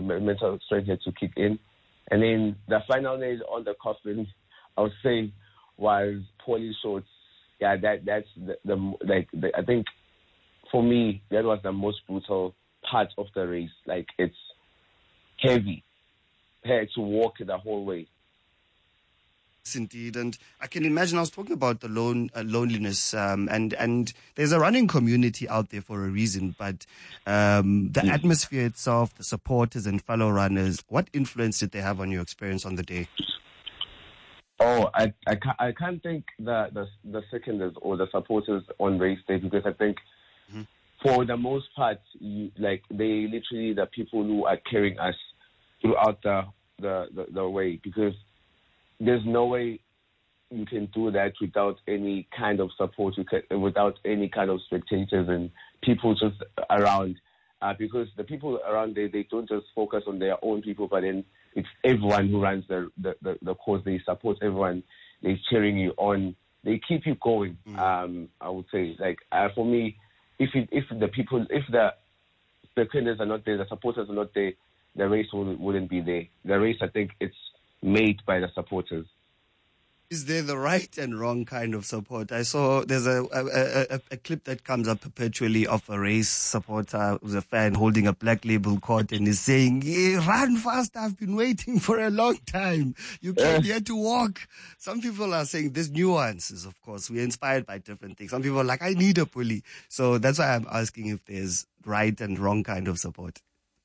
mental strength had to kick in. And then the final nail on the coffin, I would say, was Paulie Shorts. Yeah, that's I think for me that was the most brutal part of the race. Like, it's heavy. I had to walk the whole way. Yes, indeed, and I can imagine. I was talking about the loneliness, and there's a running community out there for a reason. But the atmosphere itself, the supporters and fellow runners, what influence did they have on your experience on the day? Oh, I can't think the seconders or the supporters on race day, because I think for the most part, they literally the people who are carrying us throughout the way, because there's no way you can do that without any kind of support, without any kind of spectators and people just around. Because the people around there, they don't just focus on their own people, but then it's everyone who runs the course. They support everyone. They're cheering you on. They keep you going. I would say, for me, if the spectators are not there, the supporters are not there, the race wouldn't be there. The race, I think, it's made by the supporters. Is there the right and wrong kind of support? I saw there's a clip that comes up perpetually of a race supporter who's a fan holding a Black Label coat and is saying, run fast, I've been waiting for a long time. You came here to walk. Some people are saying there's nuances, of course. We're inspired by different things. Some people are like, I need a pulley. So that's why I'm asking if there's right and wrong kind of support.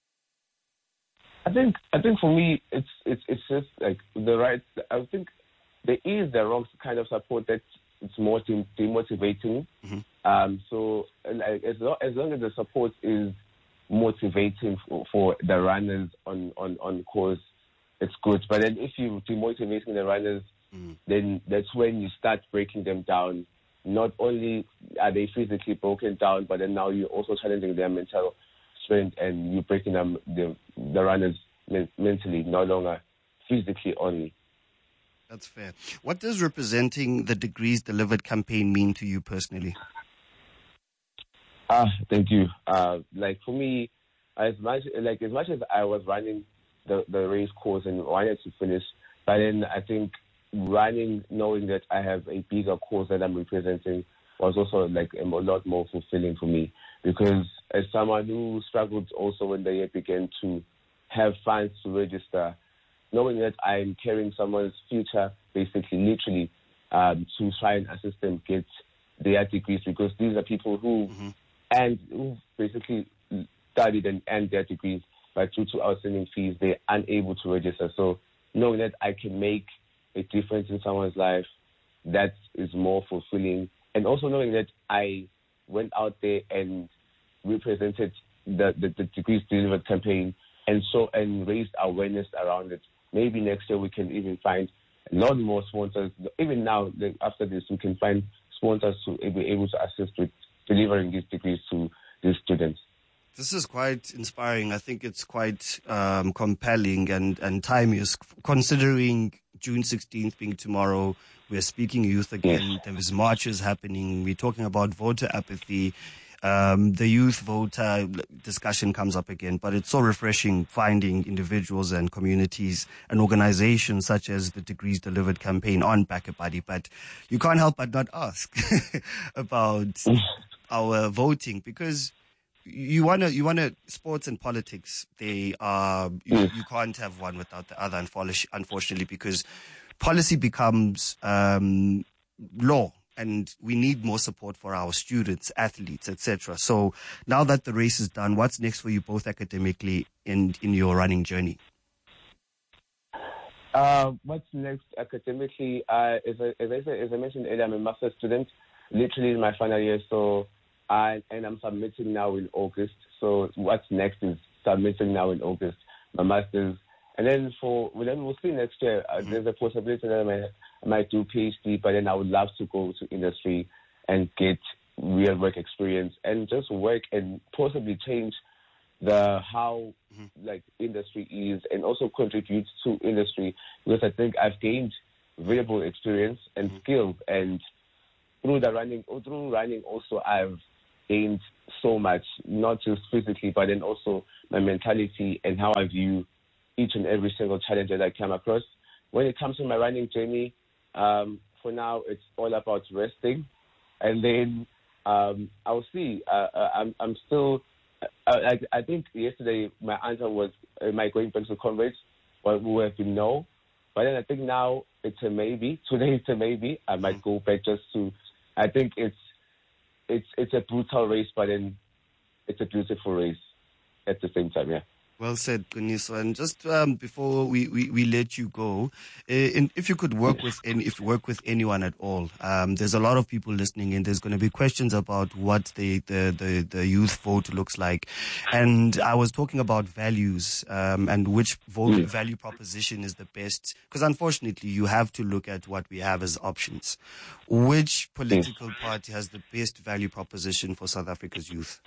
I think for me, it's just like the right. I think there is the wrong kind of support that it's more demotivating. So as long as the support is motivating for the runners on course, it's good. But then if you're demotivating the runners, then that's when you start breaking them down. Not only are they physically broken down, but then now you're also challenging their mental strength, and you're breaking them the runners mentally, no longer physically only. That's fair. What does representing the Degrees Delivered campaign mean to you personally? Thank you. For me, as much as I was running the race course and wanted to finish, but then I think running, knowing that I have a bigger cause that I'm representing, was also a lot more fulfilling for me, because as someone who struggled also when the year began to have funds to register, knowing that I'm carrying someone's future, basically, literally, to try and assist them get their degrees, because these are people who basically studied and earned their degrees, but due to outstanding fees, they're unable to register. So knowing that I can make a difference in someone's life, that is more fulfilling. And also knowing that I went out there and represented the Degrees Delivered campaign and raised awareness around it. Maybe next year we can even find a lot more sponsors. Even now, after this, we can find sponsors to be able to assist with delivering these degrees to these students. This is quite inspiring. I think it's quite compelling and timeless, considering June 16th being tomorrow. We're speaking youth again. Yes. There is marches happening. We're talking about voter apathy. The youth voter discussion comes up again, but it's so refreshing finding individuals and communities and organizations such as the Degrees Delivered campaign on BackaBuddy. But you can't help but not ask about our voting, because you wanna sports and politics. They are you can't have one without the other, unfortunately, because policy becomes law. And we need more support for our students, athletes, etc. So now that the race is done, what's next for you both academically and in your running journey? What's next academically? As I mentioned earlier, I'm a master's student, literally in my final year. So I'm submitting now in August. So what's next is submitting now in August, my master's. And then we'll see next year. There's a possibility that I might do PhD, but then I would love to go to industry and get real work experience and just work and possibly change how industry is, and also contribute to industry, because I think I've gained valuable experience and skills, and through running also I've gained so much, not just physically, but then also my mentality and how I view each and every single challenge that I come across. When it comes to my running journey, for now, it's all about resting. And then I'll see. I'm still, I think yesterday my answer was, am I going back to Comrades? Well, we have been no. But then I think now it's a maybe. Today it's a maybe. I might go back just to, I think it's a brutal race, but then it's a beautiful race at the same time, yeah. Well said, Qiniso. And just before we let you go, if you could work with anyone at all, there's a lot of people listening in. There's going to be questions about what the youth vote looks like, and I was talking about values and which value proposition is the best. Because unfortunately, you have to look at what we have as options. Which political party has the best value proposition for South Africa's youth?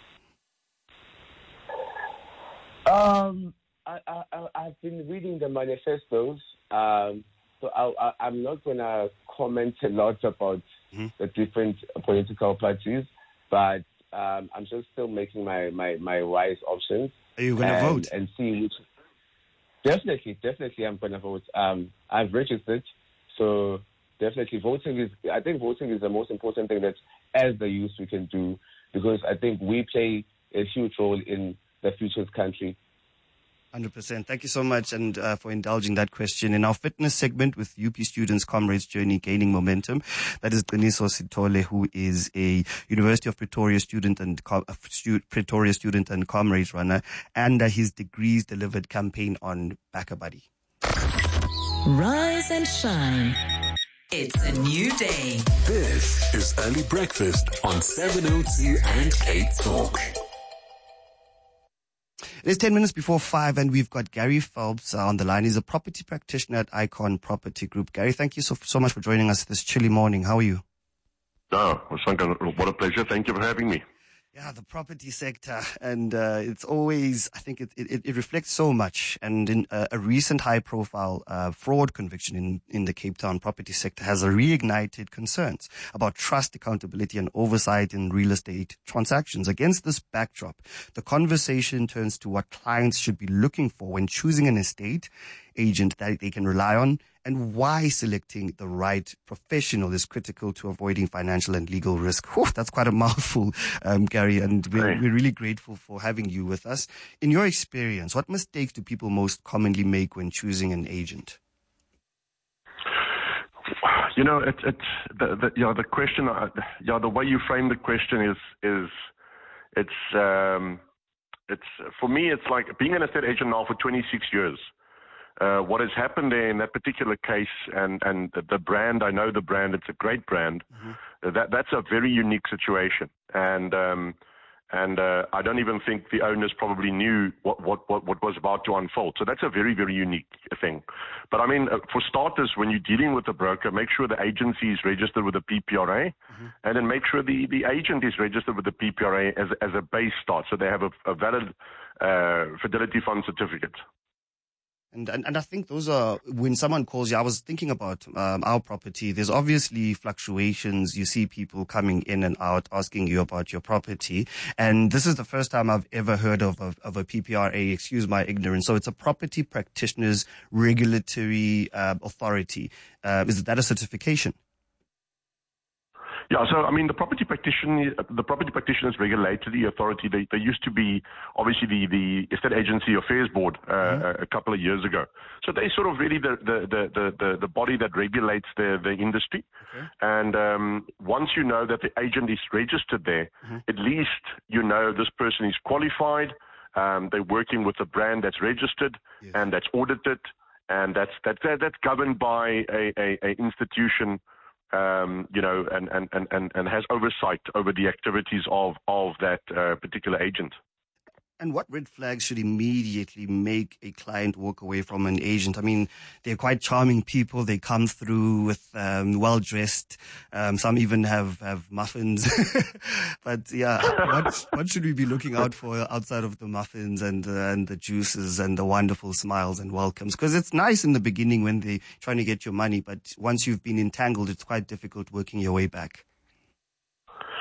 I've been reading the manifestos, so I'm not going to comment a lot about the different political parties, but I'm just still making my wise options. Are you going to vote? And see which... Definitely I'm going to vote. I've registered, so definitely voting is the most important thing that as the youth we can do, because I think we play a huge role in the future's country. 100%. Thank you so much and for indulging that question. In our fitness segment with UP students, Comrades Journey Gaining Momentum, that is Qiniso Sithole, who is a University of Pretoria student and Comrades runner, and his Degrees Delivered campaign on Back a Buddy. Rise and shine. It's a new day. This is Early Breakfast on 702 and Cape Talk. It is 10 minutes before 5 and we've got Gary Phelps on the line. He's a property practitioner at Icon Property Group. Gary, thank you so much for joining us this chilly morning. How are you? What a pleasure. Thank you for having me. Yeah, the property sector, and it's always, I think it reflects so much. And in a recent high-profile fraud conviction in the Cape Town property sector has reignited concerns about trust, accountability, and oversight in real estate transactions. Against this backdrop, the conversation turns to what clients should be looking for when choosing an estate agent that they can rely on, and why selecting the right professional is critical to avoiding financial and legal risk. Whew, that's quite a mouthful, Gary, and we're really grateful for having you with us. In your experience, what mistakes do people most commonly make when choosing an agent? You know, the question, the way you frame the question it's for me, it's like being an estate agent now for 26 years. What has happened there in that particular case, and the brand, I know the brand, it's a great brand. That's a very unique situation, and I don't even think the owners probably knew what was about to unfold. So that's a very, very unique thing. But I mean, for starters, when you're dealing with a broker, make sure the agency is registered with the PPRA, and then make sure the agent is registered with the PPRA as a base start, so they have a valid Fidelity Fund certificate. And I think those are, when someone calls you, I was thinking about our property. There's obviously fluctuations. You see people coming in and out asking you about your property. And this is the first time I've ever heard of a PPRA, excuse my ignorance. So it's a Property Practitioners Regulatory Authority. Is that a certification? Yeah, so I mean, the property practitioners regulatory authority. They used to be obviously the Estate Agency Affairs Board a couple of years ago. So they sort of really the body that regulates the industry. Okay. And once you know that the agent is registered there, at least you know this person is qualified. They're working with a brand that's registered and that's audited, and that's governed by a institution. You know, and has oversight over the activities of that particular agent. And what red flags should immediately make a client walk away from an agent? I mean, they're quite charming people. They come through with well-dressed. Some even have muffins. But yeah, what should we be looking out for outside of the muffins and the juices and the wonderful smiles and welcomes? Because it's nice in the beginning when they're trying to get your money, but once you've been entangled, it's quite difficult working your way back.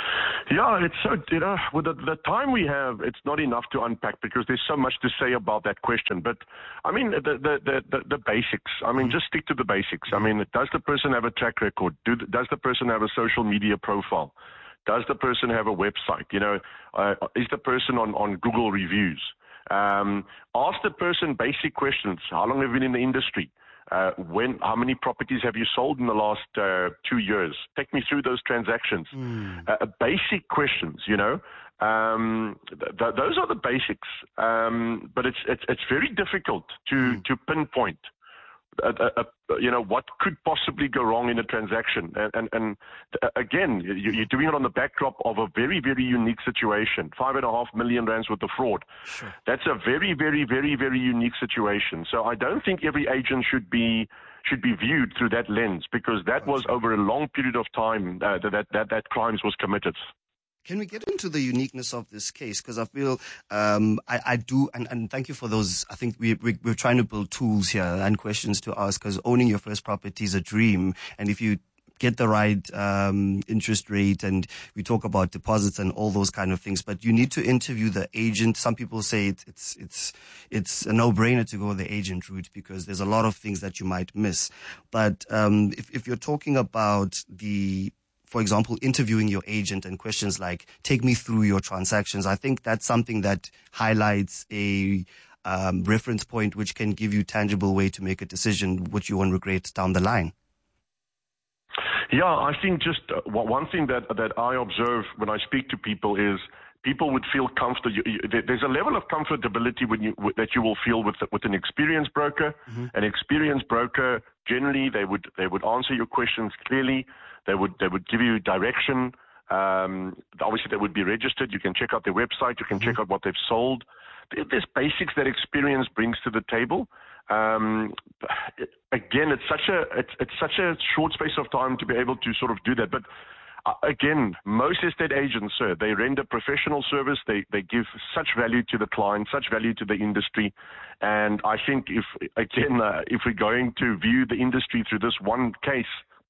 Yeah, it's so, with the time we have, it's not enough to unpack because there's so much to say about that question. But, I mean, the basics. I mean, just stick to the basics. I mean, does the person have a track record? Does the person have a social media profile? Does the person have a website? Is the person on Google reviews? Ask the person basic questions. How long have you been in the industry? How many properties have you sold in the last 2 years? Take me through those transactions. Basic questions, those are the basics. But it's very difficult to pinpoint. What could possibly go wrong in a transaction? And again, you're doing it on the backdrop of a very, very unique situation. 5.5 million rands worth of fraud. Sure. That's a very, very, very, very unique situation. So I don't think every agent should be viewed through that lens, because that was over a long period of time that crimes was committed. Can we get into the uniqueness of this case? Because I feel I do, and thank you for those. I think we're trying to build tools here and questions to ask, because owning your first property is a dream. And if you get the right interest rate, and we talk about deposits and all those kind of things, but you need to interview the agent. Some people say it's a no-brainer to go the agent route because there's a lot of things that you might miss. But if you're talking about for example, interviewing your agent and questions like, take me through your transactions, I think that's something that highlights a reference point which can give you tangible way to make a decision which you won't regret down the line. Yeah, I think just one thing that I observe when I speak to people is people would feel comfortable. There's a level of comfortability that you will feel with an experienced broker. Mm-hmm. An experienced broker, generally, they would answer your questions clearly. They would give you direction. Obviously, they would be registered. You can check out their website. You can check out what they've sold. There's basics that experience brings to the table. Again, it's such a short space of time to be able to sort of do that. But again, most estate agents, sir, they render professional service. They give such value to the client, such value to the industry. And I think if we're going to view the industry through this one case,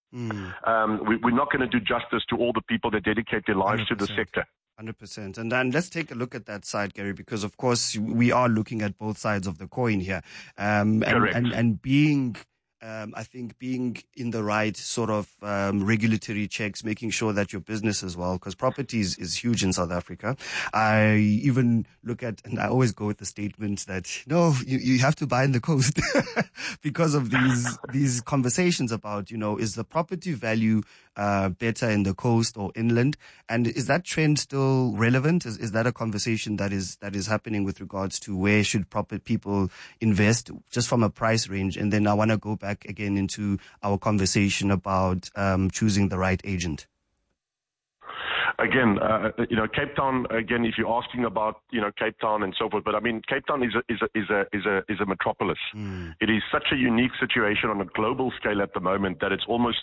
we're not going to do justice to all the people that dedicate their lives 100%. To the sector. 100%. And then let's take a look at that side, Gary, because of course we are looking at both sides of the coin here. Correct. And being, I think being in the right sort of regulatory checks, making sure that your business as well, because property is huge in South Africa. I even look at, and I always go with the statement that, no, you have to buy in the coast because of these conversations about, is the property value better in the coast or inland? And is that trend still relevant? Is that a conversation that is happening with regards to where should proper people invest, just from a price range? And then I want to go back again into our conversation about choosing the right agent. Again, Cape Town. Again, if you're asking about Cape Town and so forth, but I mean, Cape Town is a metropolis. It is such a unique situation on a global scale at the moment that it's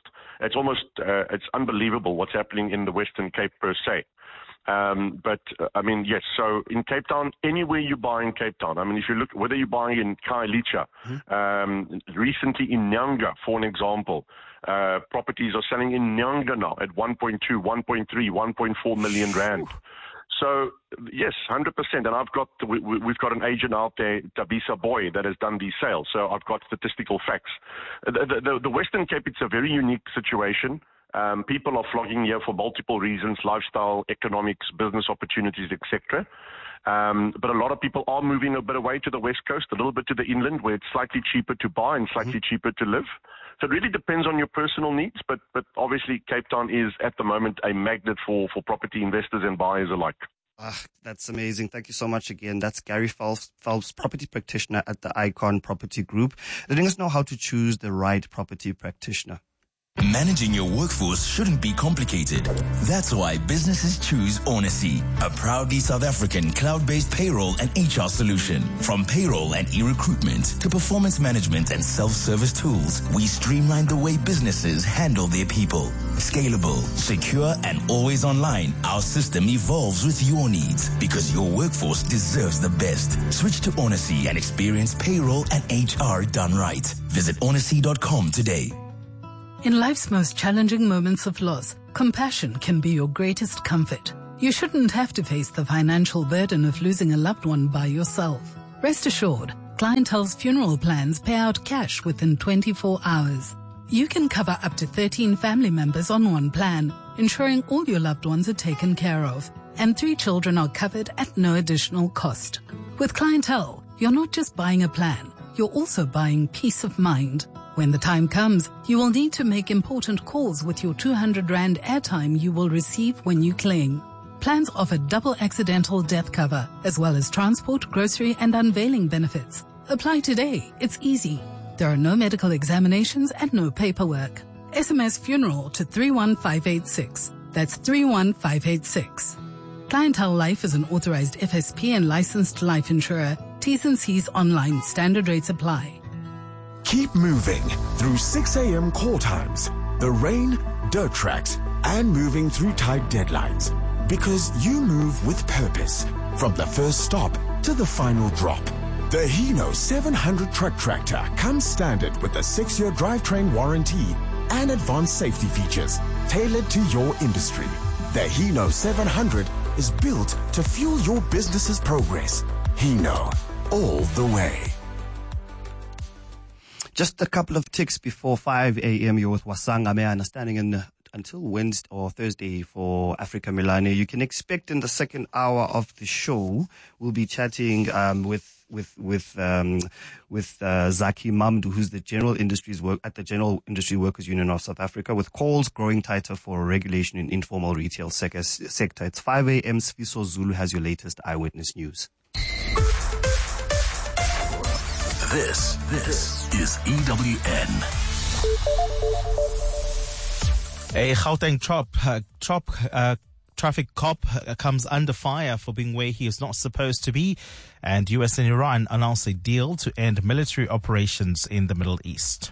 unbelievable what's happening in the Western Cape per se. But I mean, yes. So in Cape Town, anywhere you buy in Cape Town, I mean, if you look, whether you're buying in Khayelitsha, recently in Nyanga, for an example, properties are selling in Nyanga now at 1.2, 1.3, 1.4 million rand. So yes, 100%. And we've got an agent out there, Tabisa Boy, that has done these sales. So I've got statistical facts. The Western Cape, it's a very unique situation. People are flocking here for multiple reasons: lifestyle, economics, business opportunities, etc. But a lot of people are moving a bit away to the West Coast, a little bit to the inland, where it's slightly cheaper to buy and slightly cheaper to live. So it really depends on your personal needs. But obviously, Cape Town is at the moment a magnet for property investors and buyers alike. That's amazing. Thank you so much again. That's Gary Phelps, property practitioner at the Icon Property Group, letting us know how to choose the right property practitioner. Managing your workforce shouldn't be complicated. That's why businesses choose Onacy, a proudly South African cloud-based payroll and HR solution. From payroll and e-recruitment to performance management and self-service tools, we streamline the way businesses handle their people. Scalable, secure, and always online, our system evolves with your needs because your workforce deserves the best. Switch to Onacy and experience payroll and HR done right. Visit onacy.com today. In life's most challenging moments of loss, compassion can be your greatest comfort. You shouldn't have to face the financial burden of losing a loved one by yourself. Rest assured, Clientele's funeral plans pay out cash within 24 hours. You can cover up to 13 family members on one plan, ensuring all your loved ones are taken care of, and 3 children are covered at no additional cost. With Clientele, you're not just buying a plan, you're also buying peace of mind. When the time comes, you will need to make important calls with your 200 Rand airtime you will receive when you claim. Plans offer double accidental death cover, as well as transport, grocery, and unveiling benefits. Apply today. It's easy. There are no medical examinations and no paperwork. SMS funeral to 31586. That's 31586. Clientele Life is an authorized FSP and licensed life insurer. T's and C's online. Standard rates apply. Keep moving through 6 a.m. call times, the rain, dirt tracks, and moving through tight deadlines. Because you move with purpose, from the first stop to the final drop. The Hino 700 truck tractor comes standard with a 6-year drivetrain warranty and advanced safety features tailored to your industry. The Hino 700 is built to fuel your business's progress. Hino, all the way. Just a couple of ticks before 5 a.m. You're with Wasanga Meana, standing in until Wednesday or Thursday for Africa Milani. You can expect in the second hour of the show, we'll be chatting with Zaki Mamdu, who's the General Industries at the General Industry Workers Union of South Africa, with calls growing tighter for regulation in informal retail sector. It's 5 a.m. Sfiso Zulu has your latest eyewitness news. This is EWN. A Gauteng traffic cop comes under fire for being where he is not supposed to be, and US and Iran announce a deal to end military operations in the Middle East.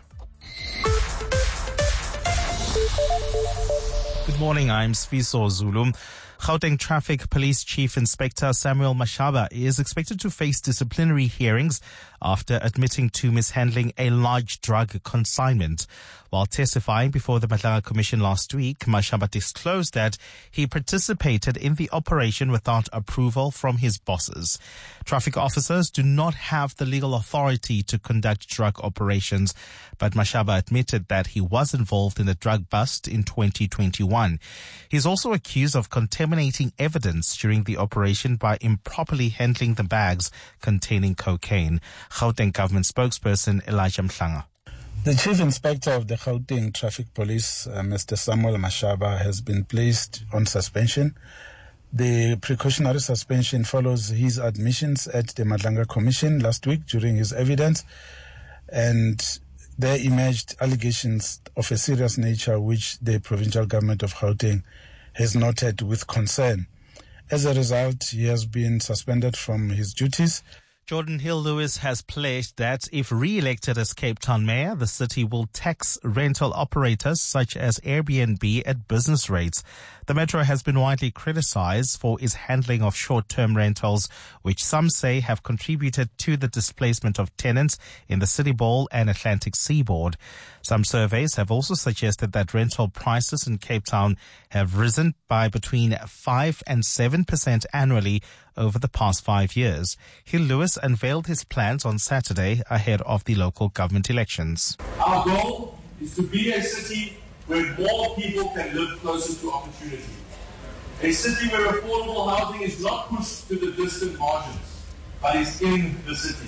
Good morning, I'm Sfiso Zulu. Gauteng Traffic Police Chief Inspector Samuel Mashaba is expected to face disciplinary hearings after admitting to mishandling a large drug consignment. While testifying before the Madlaga Commission last week, Mashaba disclosed that he participated in the operation without approval from his bosses. Traffic officers do not have the legal authority to conduct drug operations, but Mashaba admitted that he was involved in the drug bust in 2021. He's also accused of contaminating evidence during the operation by improperly handling the bags containing cocaine. Gauteng government spokesperson Elijah Mhlanga. The Chief Inspector of the Gauteng Traffic Police, Mr. Samuel Mashaba, has been placed on suspension. The precautionary suspension follows his admissions at the Madlaga Commission last week during his evidence, and there emerged allegations of a serious nature which the provincial government of Gauteng has noted with concern. As a result, he has been suspended from his duties. Jordan Hill-Lewis has pledged that if re-elected as Cape Town mayor, the city will tax rental operators such as Airbnb at business rates. The metro has been widely criticized for its handling of short-term rentals, which some say have contributed to the displacement of tenants in the City Bowl and Atlantic Seaboard. Some surveys have also suggested that rental prices in Cape Town have risen by between 5 and 7% annually over the past 5 years. Hill-Lewis unveiled his plans on Saturday ahead of the local government elections. Our goal is to be a city where more people can live closer to opportunity. A city where affordable housing is not pushed to the distant margins, but is in the city.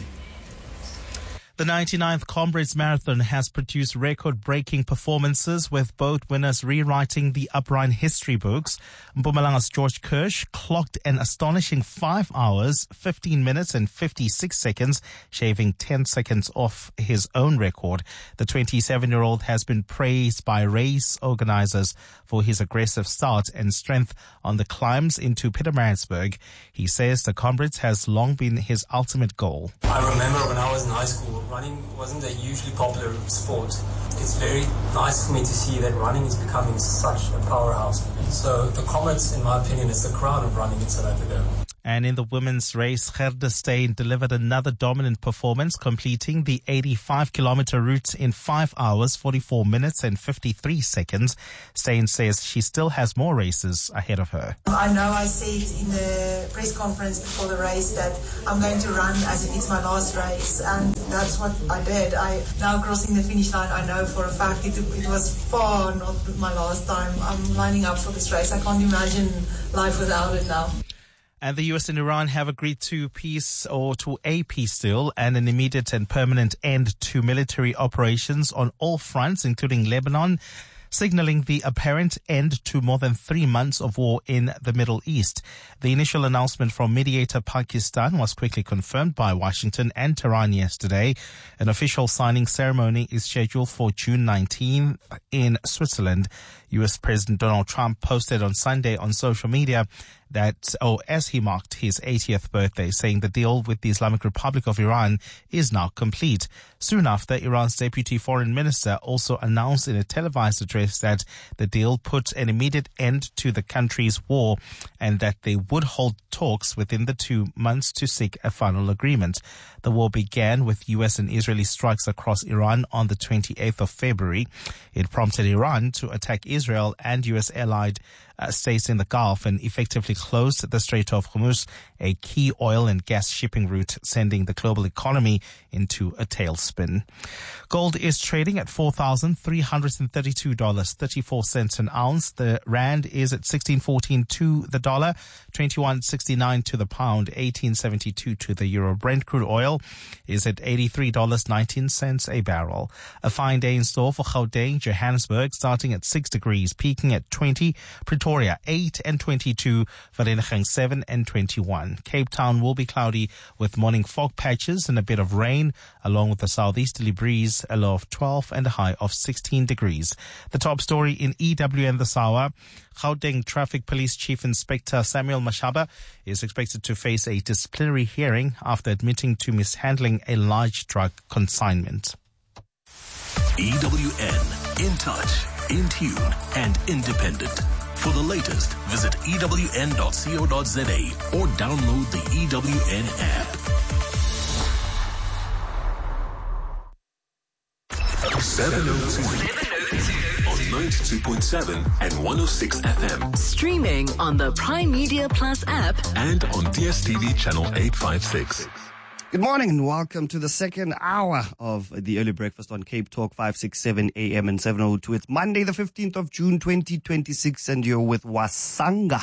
The 99th Comrades Marathon has produced record-breaking performances, with both winners rewriting the upright history books. Mpumalanga's George Kirsch clocked an astonishing 5 hours, 15 minutes and 56 seconds, shaving 10 seconds off his own record. The 27-year-old has been praised by race organizers for his aggressive start and strength on the climbs into Pietermaritzburg. He says the Comrades has long been his ultimate goal. I remember when I was in high school, running wasn't a hugely popular sport. It's very nice for me to see that running is becoming such a powerhouse. So the Comrades, in my opinion, is the crown of running in South Africa. And in the women's race, Gerda Steyn delivered another dominant performance, completing the 85-kilometer route in 5 hours, 44 minutes and 53 seconds. Steyn says she still has more races ahead of her. I know I said in the press conference before the race that I'm going to run as if it's my last race, and that's what I did. Now crossing the finish line, I know for a fact it was far not my last time. I'm lining up for this race. I can't imagine life without it now. And the US and Iran have agreed to a peace deal and an immediate and permanent end to military operations on all fronts, including Lebanon, signaling the apparent end to more than 3 months of war in the Middle East. The initial announcement from mediator Pakistan was quickly confirmed by Washington and Tehran yesterday. An official signing ceremony is scheduled for June 19 in Switzerland. U.S. President Donald Trump posted on Sunday on social media that, as he marked his 80th birthday, saying the deal with the Islamic Republic of Iran is now complete. Soon after, Iran's deputy foreign minister also announced in a televised address that the deal put an immediate end to the country's war and that they would hold talks within the 2 months to seek a final agreement. The war began with U.S. and Israeli strikes across Iran on the 28th of February. It prompted Iran to attack Israel and U.S. allied states in the Gulf and effectively closed the Strait of Hormuz, a key oil and gas shipping route, sending the global economy into a tailspin. Gold is trading at $4,332.34 an ounce. The rand is at 16.14 to the dollar, 21.69 to the pound, 18.72 to the euro. Brent crude oil is at $83.19 a barrel. A fine day in store for Gauteng, Johannesburg, starting at 6 degrees, peaking at 20. Pretoria 8 and 22, Vereeniging 7 and 21. Cape Town will be cloudy with morning fog patches and a bit of rain, along with a southeasterly breeze, a low of 12 and a high of 16 degrees. The top story in EWN this hour: Gauteng Traffic Police Chief Inspector Samuel Mashaba is expected to face a disciplinary hearing after admitting to mishandling a large drug consignment. EWN, in touch, in tune, and independent. For the latest, visit ewn.co.za or download the EWN app. 702 on 92.7 and 106 FM. Streaming on the Prime Media Plus app and on DSTV channel 856. Good morning and welcome to the second hour of the early breakfast on Cape Talk 567 AM and 702. It's Monday the 15th of June 2026 and you're with Wasanga.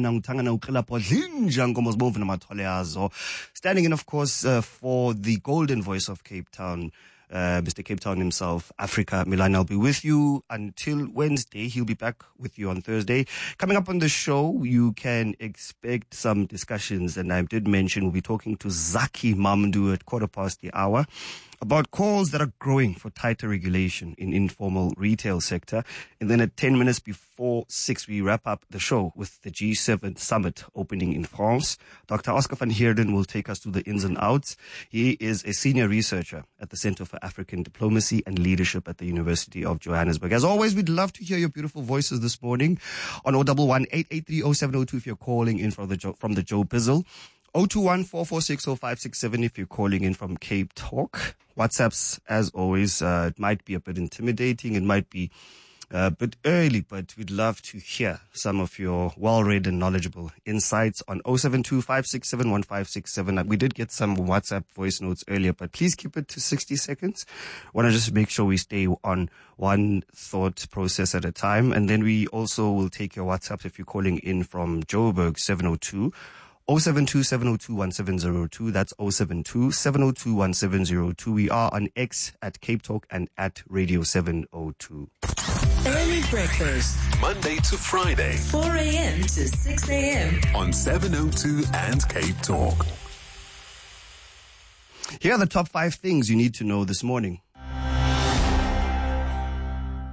Standing in, of course, for the golden voice of Cape Town, Mr. Cape Town himself, Africa Milan. I'll be with you until Wednesday. He'll be back with you on Thursday. Coming up on the show, you can expect some discussions, and I did mention we'll be talking to Zaki Mamdu at 1:15 about calls that are growing for tighter regulation in informal retail sector. And then at 10 minutes before 6, we wrap up the show with the G7 summit opening in France. Dr. Oscar van Heerden will take us through the ins and outs. He is a senior researcher at the Center for African Diplomacy and Leadership at the University of Johannesburg. As always, we'd love to hear your beautiful voices this morning on 011-883-0702 if you're calling in from the Joe Bizzle. 021-446-0567 if you're calling in from Cape Talk. WhatsApps, as always, it might be a bit intimidating. It might be a bit early, but we'd love to hear some of your well-read and knowledgeable insights on 072-567-1567. We did get some WhatsApp voice notes earlier, but please keep it to 60 seconds. I want to just make sure we stay on one thought process at a time. And then we also will take your WhatsApp if you're calling in from Joburg 702. 072-702-1702. That's 072-702-1702. We are on X at Cape Talk and at Radio 702. Early breakfast, Monday to Friday, 4 a.m. to 6 a.m. on 702 and Cape Talk. Here are the top 5 things you need to know this morning.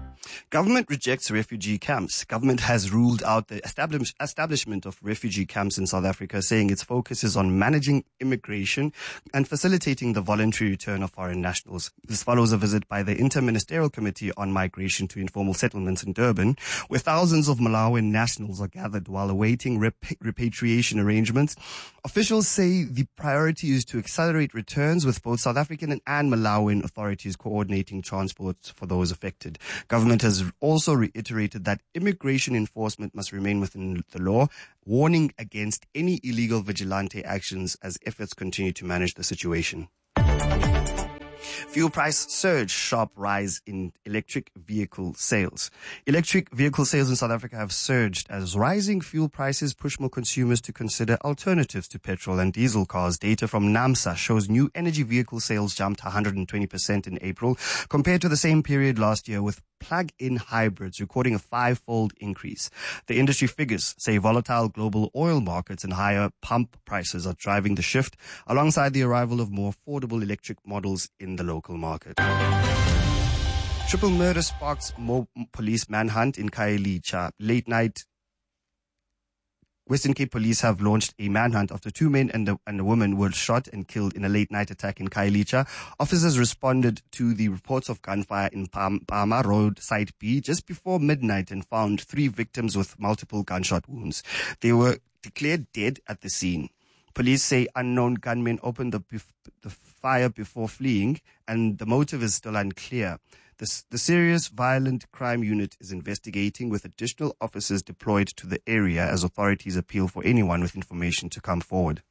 Government rejects refugee camps. Government has ruled out the establishment of refugee camps in South Africa, saying its focus is on managing immigration and facilitating the voluntary return of foreign nationals. This follows a visit by the Interministerial Committee on Migration to Informal Settlements in Durban, where thousands of Malawian nationals are gathered while awaiting repatriation arrangements. Officials say the priority is to accelerate returns, with both South African and Malawian authorities coordinating transport for those affected. Government has also reiterated that immigration enforcement must remain within the law, warning against any illegal vigilante actions as efforts continue to manage the situation. Fuel price surge, sharp rise in electric vehicle sales. Electric vehicle sales in South Africa have surged as rising fuel prices push more consumers to consider alternatives to petrol and diesel cars. Data from NAMSA shows new energy vehicle sales jumped 120% in April compared to the same period last year, with plug-in hybrids recording a 5-fold increase. The industry figures say volatile global oil markets and higher pump prices are driving the shift, alongside the arrival of more affordable electric models in the local market. Triple murder sparks more police manhunt in Khayelitsha. Late night, Western Cape police have launched a manhunt after 2 men and a woman were shot and killed in a late-night attack in Khayelitsha. Officers responded to the reports of gunfire in Pama Road, Site B, just before midnight and found 3 victims with multiple gunshot wounds. They were declared dead at the scene. Police say unknown gunmen opened the fire before fleeing, and the motive is still unclear. The Serious Violent Crime Unit is investigating, with additional officers deployed to the area as authorities appeal for anyone with information to come forward.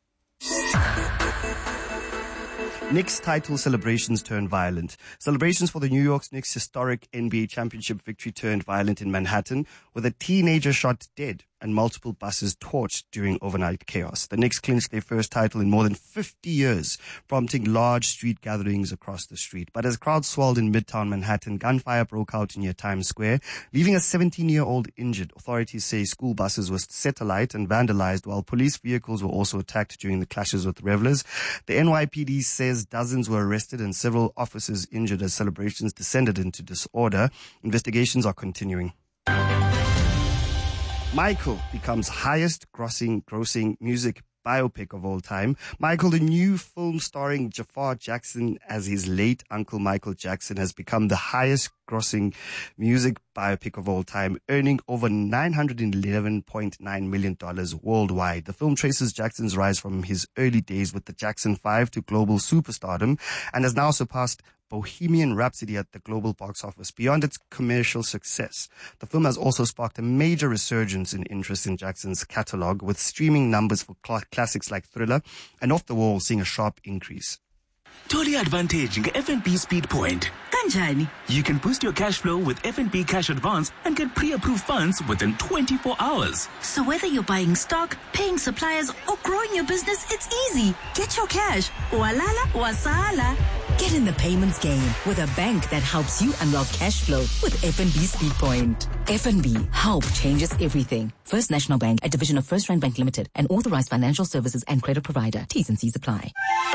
Knicks title celebrations turned violent. Celebrations for the New York Knicks' historic NBA championship victory turned violent in Manhattan, with a teenager shot dead and multiple buses torched during overnight chaos. The Knicks clinched their first title in more than 50 years, prompting large street gatherings across the street. But as crowds swelled in Midtown Manhattan, gunfire broke out near Times Square, leaving a 17-year-old injured. Authorities say school buses were set alight and vandalized, while police vehicles were also attacked during the clashes with revelers. The NYPD says dozens were arrested and several officers injured as celebrations descended into disorder. Investigations are continuing. Michael becomes highest grossing music biopic of all time. Michael, the new film starring Jafar Jackson as his late uncle Michael Jackson, has become the highest grossing music biopic of all time, earning over $911.9 million worldwide. The film traces Jackson's rise from his early days with the Jackson 5 to global superstardom, and has now surpassed Bohemian Rhapsody at the global box office. Beyond its commercial success, the film has also sparked a major resurgence in interest in Jackson's catalogue, with streaming numbers for classics like Thriller and Off the Wall seeing a sharp increase. Totally advantage FNB Speed Point. Kanjani. You can boost your cash flow with FNB Cash Advance and get pre-approved funds within 24 hours. So whether you're buying stock, paying suppliers, or growing your business, it's easy. Get your cash. Walala, wasala. Get in the payments game with a bank that helps you unlock cash flow with FNB Speed Point. FNB, help changes everything. First National Bank, a division of First Rand Bank Limited, an authorized financial services and credit provider. T's and C's apply.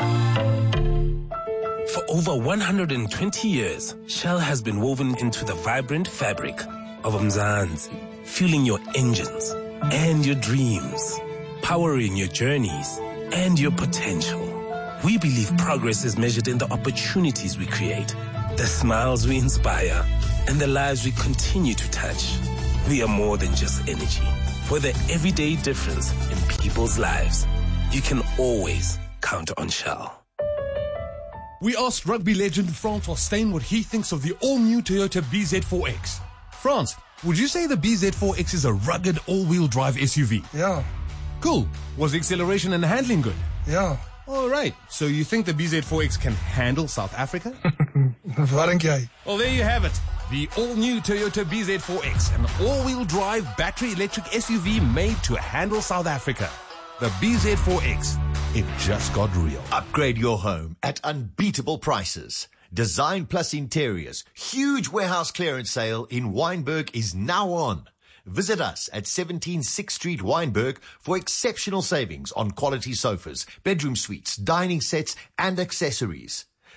For over 120 years, Shell has been woven into the vibrant fabric of Mzansi, fueling your engines and your dreams, powering your journeys and your potential. We believe progress is measured in the opportunities we create, the smiles we inspire, and the lives we continue to touch. We are more than just energy. For the everyday difference in people's lives, you can always count on Shell. We asked rugby legend Frans Holstein what he thinks of the all-new Toyota BZ4X. Frans, would you say the BZ4X is a rugged all-wheel drive SUV? Yeah. Cool. Was the acceleration and handling good? Yeah. All right. So you think the BZ4X can handle South Africa? Well, there you have it. The all-new Toyota BZ4X, an all-wheel drive battery electric SUV made to handle South Africa. The BZ4X. It just got real. Upgrade your home at unbeatable prices. Design Plus Interiors. Huge warehouse clearance sale in Wynberg is now on. Visit us at 17 6th Street, Wynberg, for exceptional savings on quality sofas, bedroom suites, dining sets, and accessories.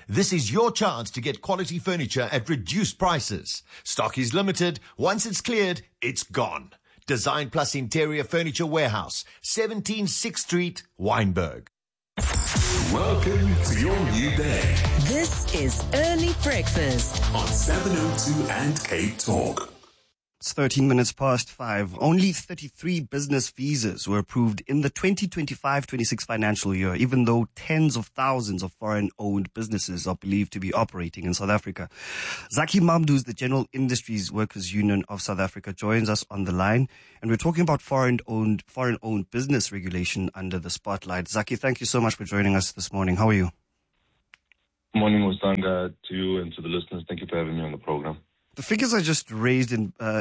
This is your chance to get quality furniture at reduced prices. Stock is limited. Once it's cleared, it's gone. Design Plus Interior Furniture Warehouse, 17 6th Street, Wynberg. Welcome to your new day. This is Early Breakfast on 702 and Cape Talk. It's 13 minutes past 5. Only 33 business visas were approved in the 2025-26 financial year, even though tens of thousands of foreign-owned businesses are believed to be operating in South Africa. Zaki Mamdu is the General Industries Workers Union of South Africa, joins us on the line, and we're talking about foreign-owned business regulation under the spotlight. Zaki, thank you so much for joining us this morning. How are you? Morning, Musanga, to you and to the listeners. Thank you for having me on the program. The figures are just raised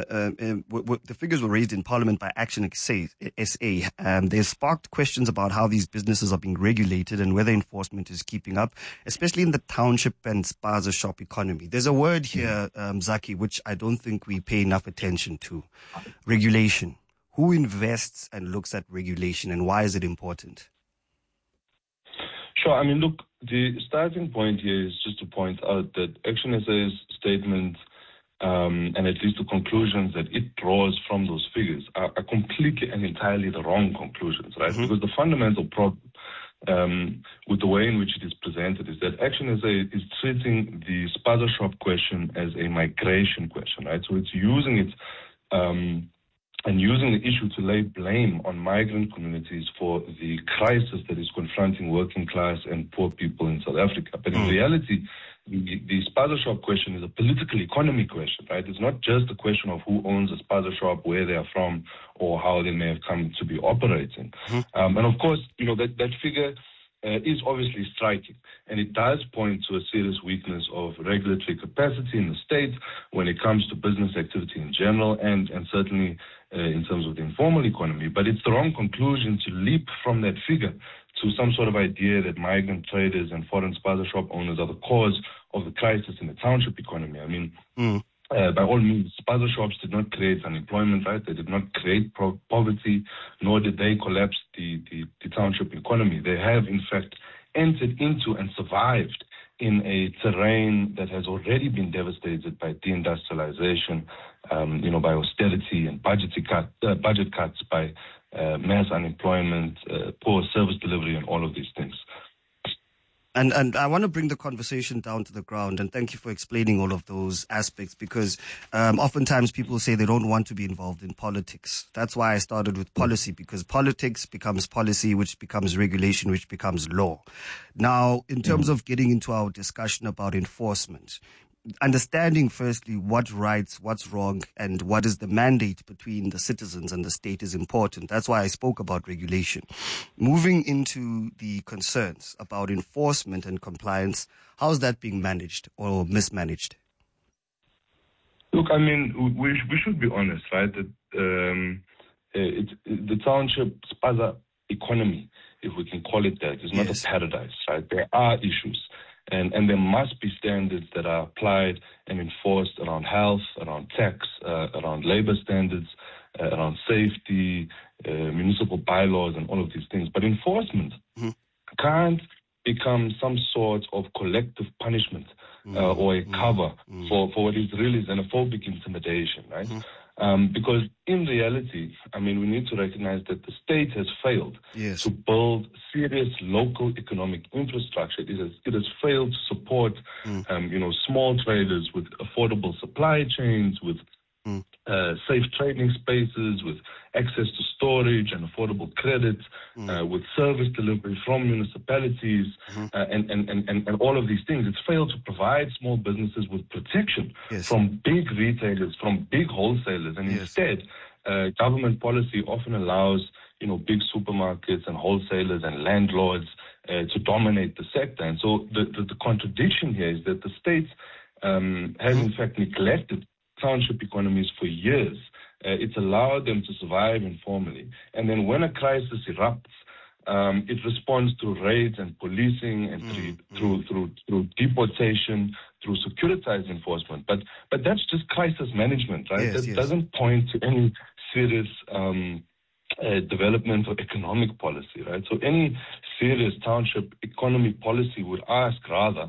the figures were raised in Parliament by Action SA. They sparked questions about how these businesses are being regulated and whether enforcement is keeping up, especially in the township and spaza shop economy. There's a word here, Zaki, which I don't think we pay enough attention to: regulation. Who invests and looks at regulation, and why is it important? Sure. I mean, look, the starting point here is just to point out that Action SA's statement, and at least the conclusions that it draws from those figures are completely and entirely the wrong conclusions, right? Mm-hmm. Because the fundamental problem with the way in which it is presented is that Action SA is treating the spaza shop question as a migration question, right? So it's using it and using the issue to lay blame on migrant communities for the crisis that is confronting working class and poor people in South Africa. But in reality, the spaza shop question is a political economy question, right? It's not just a question of who owns a spaza shop, where they are from, or how they may have come to be operating. And of course, that figure is obviously striking, and it does point to a serious weakness of regulatory capacity in the state when it comes to business activity in general, and certainly in terms of the informal economy. But it's the wrong conclusion to leap from that figure to some sort of idea that migrant traders and foreign spaza shop owners are the cause of the crisis in the township economy. I mean, by all means, spaza shops did not create unemployment, right? They did not create poverty, nor did they collapse the township economy. They have, in fact, entered into and survived in a terrain that has already been devastated by deindustrialization, by austerity and budget cuts, by mass unemployment, poor service delivery, and all of these things. And I want to bring the conversation down to the ground, and thank you for explaining all of those aspects, because oftentimes people say they don't want to be involved in politics. That's why I started with policy, because politics becomes policy, which becomes regulation, which becomes law. Now, in terms of getting into our discussion about enforcement, understanding firstly what rights, what's wrong, and what is the mandate between the citizens and the state is important. That's why I spoke about regulation. Moving into the concerns about enforcement and compliance, how is that being managed or mismanaged? Look, I mean, we should be honest, right? That the township spaza economy, if we can call it that, is not a paradise, right? There are issues. And there must be standards that are applied and enforced around health, around tax, around labor standards, around safety, municipal bylaws, and all of these things. But enforcement can't become some sort of collective punishment or a cover for what is really xenophobic intimidation, right? Because in reality, I mean, we need to recognize that the state has failed to build serious local economic infrastructure. It has failed to support, small traders with affordable supply chains, with safe trading spaces, with access to storage and affordable credit, with service delivery from municipalities, and all of these things. It's failed to provide small businesses with protection from big retailers, from big wholesalers, and instead, government policy often allows big supermarkets and wholesalers and landlords to dominate the sector. And so the contradiction here is that the state has in fact neglected township economies for years. It's allowed them to survive informally. And then when a crisis erupts, it responds through raids and policing and through deportation, through securitized enforcement. But that's just crisis management, right? That doesn't point to any serious development or economic policy, right? So any serious township economy policy would ask rather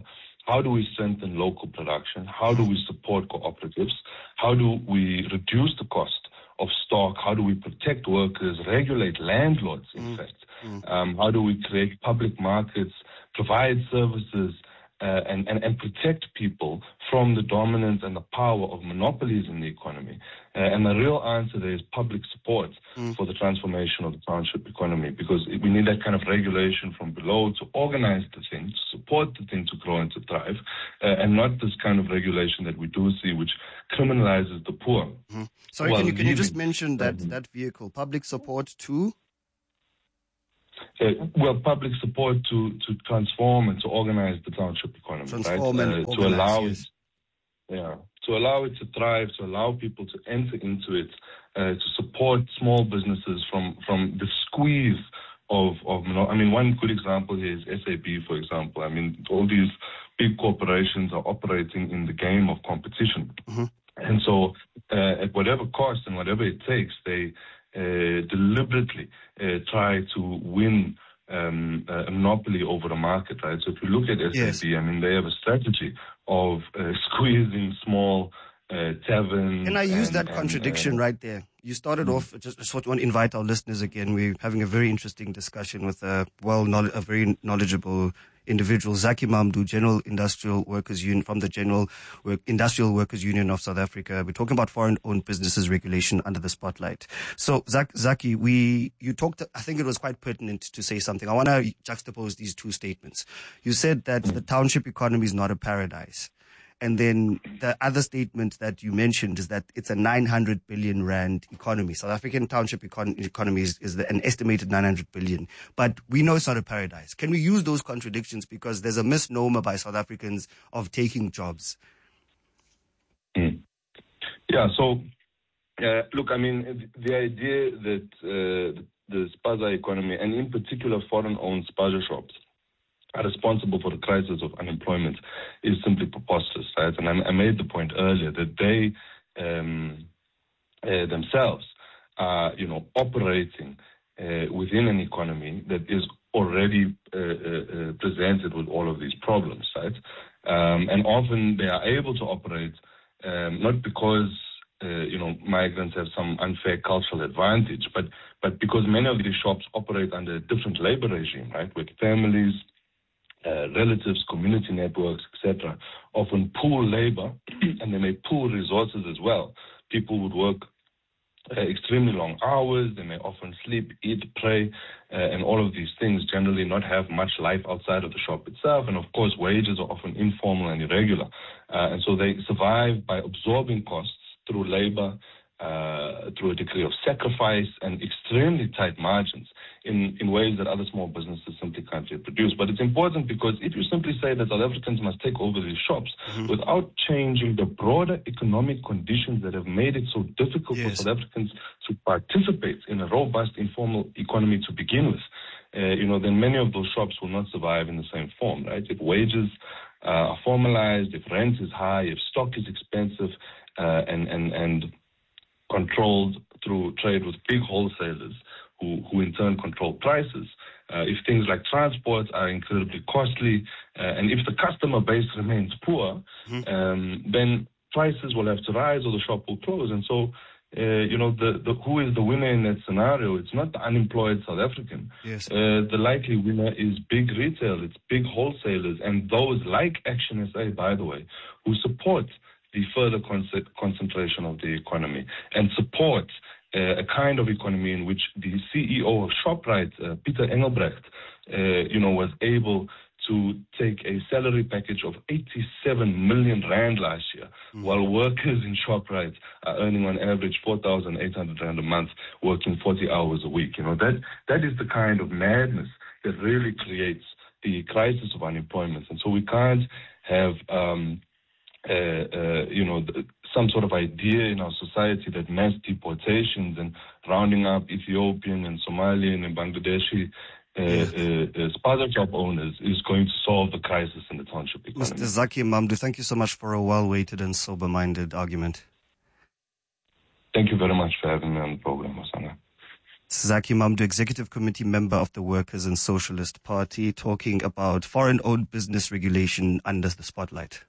How do we strengthen local production? How do we support cooperatives? How do we reduce the cost of stock? How do we protect workers, regulate landlords, in fact? How do we create public markets, provide services, and protect people from the dominance and the power of monopolies in the economy? And the real answer there is public support for the transformation of the township economy, because we need that kind of regulation from below to organize the thing, to support the thing to grow and to thrive, and not this kind of regulation that we do see, which criminalizes the poor. Sorry, can you just mention that vehicle, public support to? Public support to transform and to organize the township economy, transform right? And organize, to allow it to thrive, to allow people to enter into it, to support small businesses from the squeeze of one good example here is SAB, for example. I mean, all these big corporations are operating in the game of competition. And so at whatever cost and whatever it takes, they deliberately try to win a monopoly over the market, right? So if you look at SAB, I mean, they have a strategy of squeezing small taverns. Can I use that contradiction right there? You started off, just want to invite our listeners again. We're having a very interesting discussion with a very knowledgeable individual, Zaki Mamdou, General Industrial Workers Union from the Industrial Workers Union of South Africa. We're talking about foreign-owned businesses regulation under the spotlight. So, Zaki, you talked, I think it was quite pertinent to say something. I want to juxtapose these two statements. You said that the township economy is not a paradise. And then the other statement that you mentioned is that it's a 900 billion rand economy. South African township economy is an estimated 900 billion. But we know it's not a paradise. Can we use those contradictions? Because there's a misnomer by South Africans of taking jobs. Yeah, so, look, I mean, the idea that the spaza economy, and in particular foreign-owned spaza shops, are responsible for the crisis of unemployment is simply preposterous, right? And I made the point earlier that they themselves are, operating within an economy that is already presented with all of these problems, right? And often they are able to operate not because migrants have some unfair cultural advantage, but because many of these shops operate under a different labor regime, right? With families, relatives, community networks, etc., often pool labor, and they may pool resources as well. People would work extremely long hours. They may often sleep, eat, pray, and all of these things generally not have much life outside of the shop itself. And of course, wages are often informal and irregular. And so they survive by absorbing costs through labor, through a degree of sacrifice and extremely tight margins in ways that other small businesses simply can't reproduce. But it's important because if you simply say that South Africans must take over these shops without changing the broader economic conditions that have made it so difficult for South Africans to participate in a robust informal economy to begin with, then many of those shops will not survive in the same form, right? If wages are formalized, if rent is high, if stock is expensive, and controlled through trade with big wholesalers who in turn control prices. If things like transport are incredibly costly, and if the customer base remains poor, then prices will have to rise or the shop will close. And so, who is the winner in that scenario? It's not the unemployed South African. Yes. The likely winner is big retail, it's big wholesalers, and those like Action SA, by the way, who support the further concentration of the economy and support a kind of economy in which the CEO of ShopRite, Peter Engelbrecht, was able to take a salary package of 87 million rand last year, while workers in ShopRite are earning on average 4,800 rand a month, working 40 hours a week. That is the kind of madness that really creates the crisis of unemployment. And so we can't have some sort of idea in our society that mass deportations and rounding up Ethiopian and Somalian and Bangladeshi spaza shop owners is going to solve the crisis in the township economy. Mr. Zaki Mamdou, thank you so much for a well-weighted and sober-minded argument. Thank you very much for having me on the program, Osana. Zaki Mamdu, Executive Committee member of the Workers' and Socialist Party, talking about foreign-owned business regulation under the spotlight.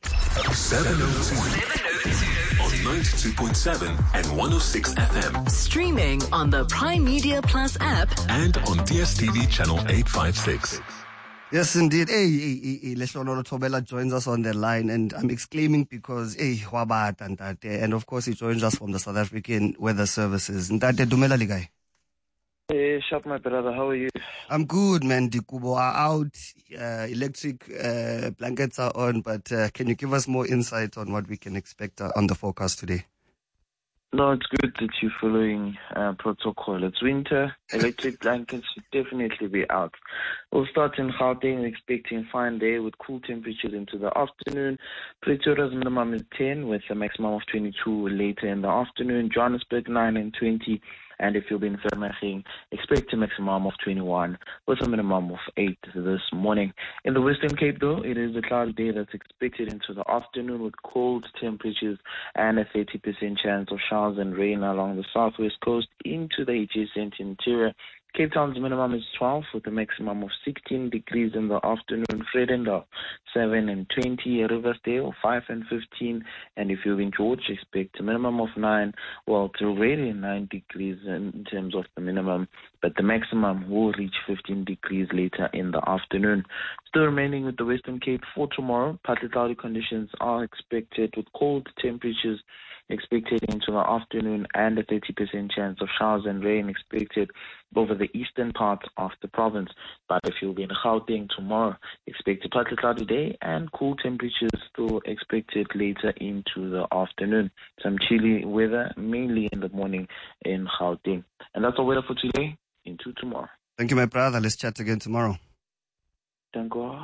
702 on 92.7 and 106 FM. Streaming on the Prime Media Plus app and on DSTV channel 856. Yes, indeed. Hey, Leshonolo Tobela joins us on the line, and I'm exclaiming because, Wabat and that, and of course he joins us from the South African Weather Services. Ntate Dumela Ligai. Hey, Sharp, my brother, how are you? I'm good, man. Dikubo are out, electric blankets are on, but can you give us more insight on what we can expect on the forecast today? No, it's good that you're following protocol. It's winter. Electric blankets should definitely be out. We'll start in Gauteng, expecting fine day with cool temperatures into the afternoon. Pretoria's minimum is 10 with a maximum of 22 later in the afternoon. Johannesburg 9 and 20. And if you'll be in Vereeniging, expect a maximum of 21 with a minimum of 8 this morning. In the Western Cape, though, it is a cloudy day that's expected into the afternoon with cold temperatures and a 30% chance of showers and rain along the southwest coast into the adjacent interior. Cape Town's minimum is 12 with a maximum of 16 degrees in the afternoon. Vredendal 7 and 20, Riversdale 5 and 15, and if you're in George, expect a minimum of 9. Well, it's already 9 degrees in terms of the minimum, but the maximum will reach 15 degrees later in the afternoon. Still remaining with the Western Cape for tomorrow, partly cloudy conditions are expected with cold temperatures expected into the afternoon and a 30% chance of showers and rain expected over the eastern part of the province. But if you'll be in Gauteng tomorrow, expect a partly cloudy day and cool temperatures still expected later into the afternoon. Some chilly weather, mainly in the morning in Gauteng. And that's our weather for today. Into tomorrow. Thank you, my brother. Let's chat again tomorrow. Thank you.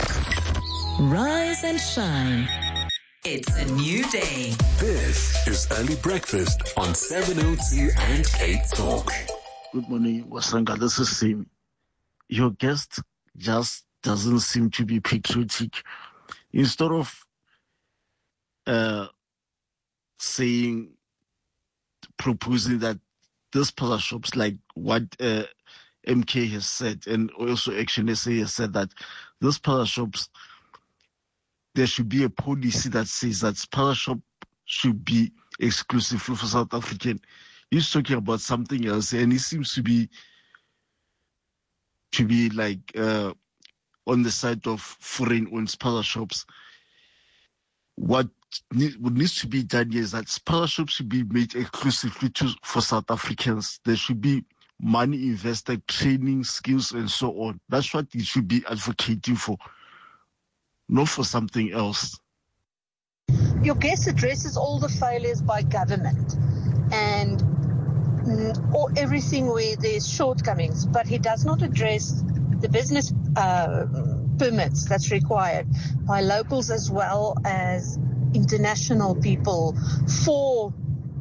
Rise and shine. It's a new day. This is Early Breakfast on 702 and Cape Talk. Good morning, Wasanga. This is Sim. Your guest just doesn't seem to be patriotic. Instead of proposing that these power shops, like what MK has said, and also Action SA has said, that these power shops, there should be a policy that says that power shop should be exclusively for South African. He's talking about something else, and he seems to be like on the side of foreign-owned power shops. What needs to be done here is that power shops should be made exclusively for South Africans. There should be money invested, training, skills, and so on. That's what he should be advocating for, not for something else. Your guest addresses all the failures by government and everything where there's shortcomings, but he does not address the business permits that's required by locals as well as international people for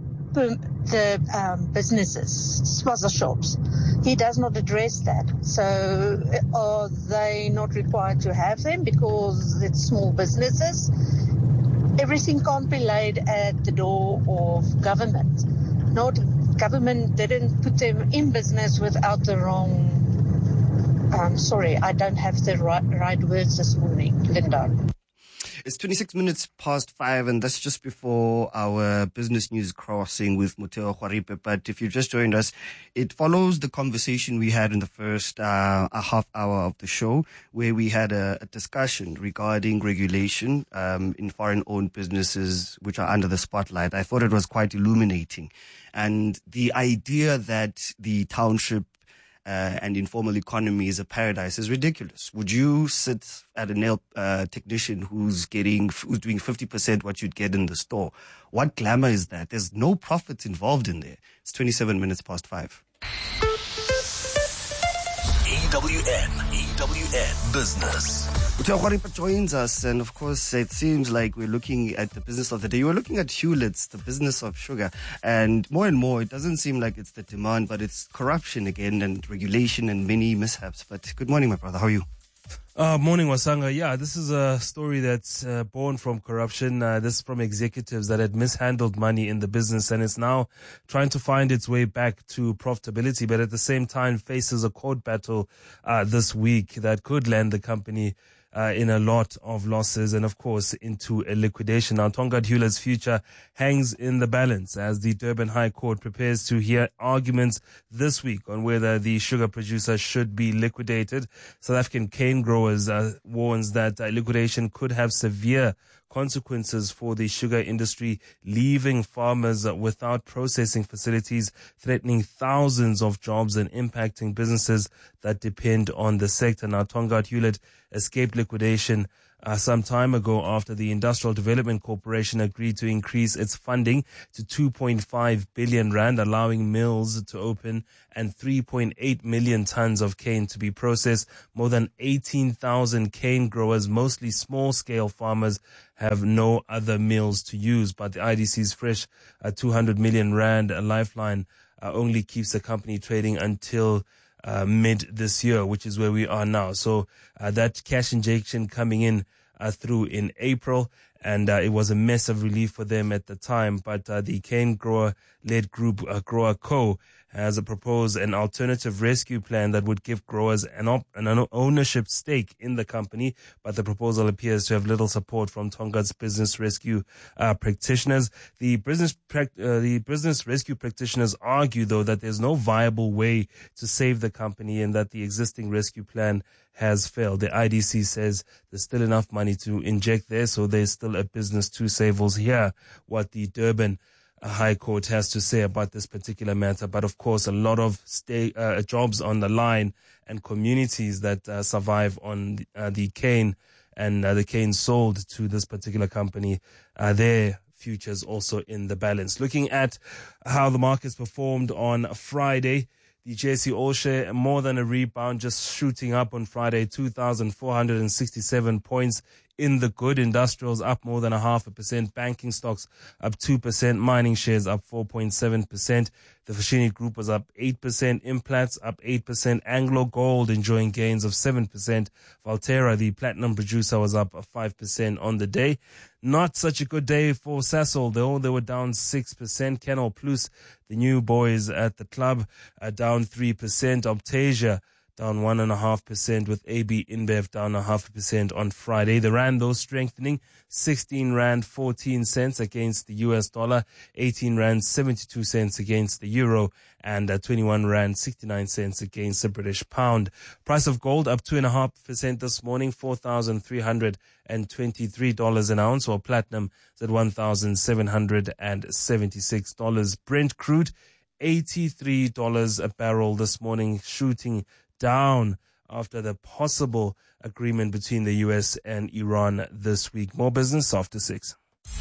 the businesses, spaza shops. He does not address that. So are they not required to have them because it's small businesses? Everything can't be laid at the door of government. Government didn't put them in business without the wrong... sorry, I don't have the right words this morning, Linda. It's 26 minutes past 5, and that's just before our business news crossing with Muteo Khwaripe. But if you've just joined us, it follows the conversation we had in the first a half hour of the show, where we had a discussion regarding regulation in foreign-owned businesses which are under the spotlight. I thought it was quite illuminating. And the idea that the township and informal economy is a paradise is ridiculous. Would you sit at a nail technician who's doing 50% what you'd get in the store? What glamour is that? There's no profits involved in there. It's 27 minutes past 5. EWN Business. Muteo Khwaripe joins us, and of course it seems like we're looking at the business of the day. You were looking at Hewlett's, the business of sugar, and more it doesn't seem like it's the demand, but it's corruption again and regulation and many mishaps. But good morning, my brother. How are you? Morning, Wasanga. Yeah, this is a story that's born from corruption. This is from executives that had mishandled money in the business and is now trying to find its way back to profitability, but at the same time faces a court battle this week that could land the company in a lot of losses and, of course, into a liquidation. Now, Tongaat Hewlett's future hangs in the balance as the Durban High Court prepares to hear arguments this week on whether the sugar producer should be liquidated. South African cane growers warns that liquidation could have severe consequences for the sugar industry, leaving farmers without processing facilities, threatening thousands of jobs and impacting businesses that depend on the sector. Now, Tongaat Hewlett escaped liquidation some time ago after the Industrial Development Corporation agreed to increase its funding to 2.5 billion rand, allowing mills to open and 3.8 million tons of cane to be processed. More than 18,000 cane growers, mostly small-scale farmers, have no other mills to use. But the IDC's fresh 200 million rand lifeline only keeps the company trading until mid this year, which is where we are now. So that cash injection coming in through in April, and it was a mess of relief for them at the time. But the cane grower-led group, Grower Co., has proposed an alternative rescue plan that would give growers an ownership stake in the company. But the proposal appears to have little support from Tongaat's business rescue practitioners. The business rescue practitioners argue, though, that there's no viable way to save the company and that the existing rescue plan has failed. The IDC says there's still enough money to inject there, so there's still a business to save. We'll hear what the Durban High Court has to say about this particular matter. But of course, a lot of jobs on the line and communities that survive on the cane and the cane sold to this particular company, their futures also in the balance. Looking at how the markets performed on Friday, the JSE All Share more than a rebound, just shooting up on Friday, 2,467 points in the good. Industrials up more than 0.5%. Banking stocks up 2%. Mining shares up 4.7%. The Foschini Group was up 8%. Implats up 8%. Anglo Gold enjoying gains of 7%. Valterra, the platinum producer, was up 5% on the day. Not such a good day for Sasol, though. They were down 6%. Canal Plus, the new boys at the club, down 3%. Optasia down 1.5%, with AB InBev down 0.5% on Friday. The rand, though, strengthening, 16 rand 14 cents against the US dollar, 18 rand 72 cents against the euro, and 21 rand 69 cents against the British pound. Price of gold up 2.5% this morning, $4,323 an ounce, while platinum is at $1,776. Brent crude, $83 a barrel this morning, shooting down after the possible agreement between the US and Iran this week. More business after 6.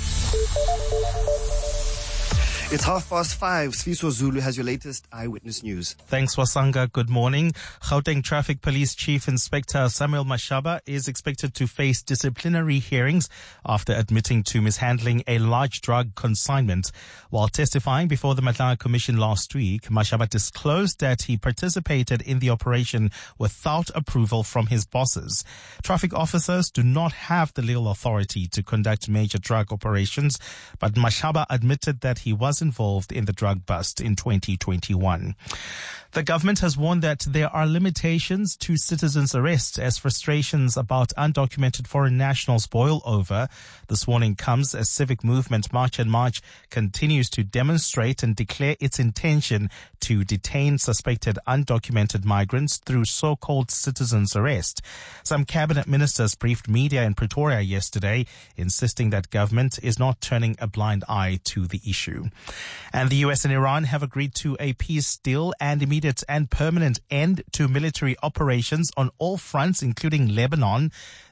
It's 5:30. Sfiso Zulu has your latest eyewitness news. Thanks, Wasanga. Good morning. Gauteng Traffic Police Chief Inspector Samuel Mashaba is expected to face disciplinary hearings after admitting to mishandling a large drug consignment. While testifying before the Matlaga Commission last week, Mashaba disclosed that he participated in the operation without approval from his bosses. Traffic officers do not have the legal authority to conduct major drug operations, but Mashaba admitted that he was involved in the drug bust in 2021. The government has warned that there are limitations to citizens' arrests as frustrations about undocumented foreign nationals boil over. This warning comes as Civic Movement March and March continues to demonstrate and declare its intention to detain suspected undocumented migrants through so-called citizens' arrest. Some cabinet ministers briefed media in Pretoria yesterday, insisting that government is not turning a blind eye to the issue. And the US and Iran have agreed to a peace deal and immediate and permanent end to military operations on all fronts, including Lebanon.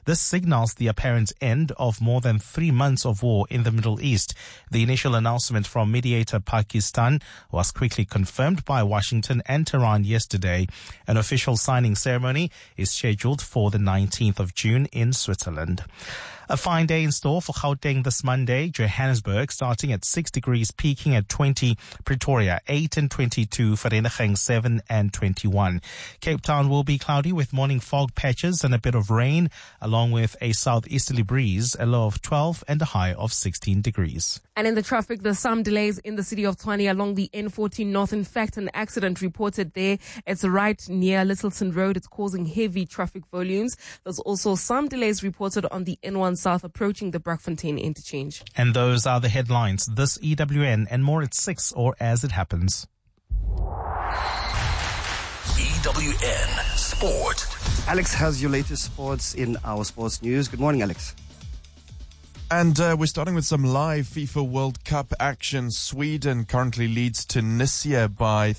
This signals the apparent end of more than 3 months of war in the Middle East. The initial announcement from mediator Pakistan was quickly confirmed by Washington and Tehran yesterday. An official signing ceremony is scheduled for the 19th of June in Switzerland. A fine day in store for Gauteng this Monday. Johannesburg starting at 6 degrees, peaking at 20. Pretoria 8 and 22. Vereeniging 7 and 21. Cape Town will be cloudy with morning fog patches and a bit of rain, along with a southeasterly breeze, a low of 12 and a high of 16 degrees. And in the traffic, there's some delays in the city of Tshwane along the N14 North. In fact, an accident reported there. It's right near Littleton Road. It's causing heavy traffic volumes. There's also some delays reported on the N1 South approaching the Brackfontein interchange. And those are the headlines. This EWN and more at 6 or as it happens. EWN Sport. Alex has your latest sports in our sports news. Good morning, Alex. And we're starting with some live FIFA World Cup action. Sweden currently leads Tunisia by